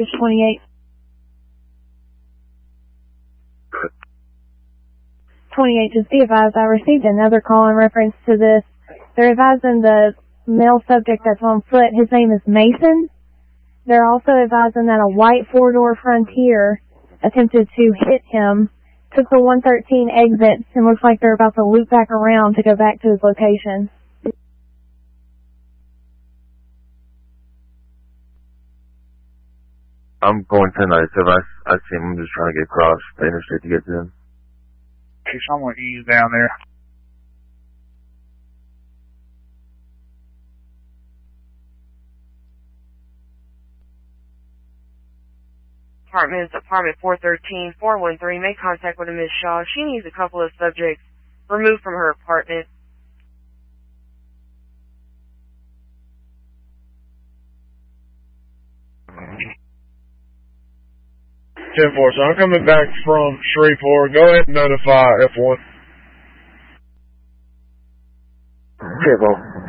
package 28. 28, just be advised, I received another call in reference to this. They're advising the male subject that's on foot, his name is Mason. They're also advising that a white four-door Frontier attempted to hit him, took the 113 exit, and looks like they're about to loop back around to go back to his location. I'm going 1097. I see him. I'm just trying to get across the interstate to get to him. Okay, so I'm going to ease down there. Apartment 413, 413, make contact with a Ms. Shaw. She needs a couple of subjects removed from her apartment. 10-4, so I'm coming back from Shreveport. Go ahead and notify F1. 10-4.